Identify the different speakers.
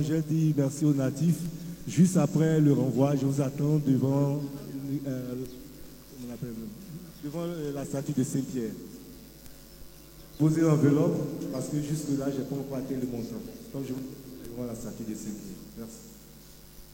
Speaker 1: Donc j'ai dit merci aux natifs. Juste après le renvoi, je vous attends devant, comment on appelle, devant la statue de Saint-Pierre. Posez l'enveloppe parce que jusque-là, je n'ai pas encore atteint le montant. Donc je vous devant la statue de Saint-Pierre. Merci.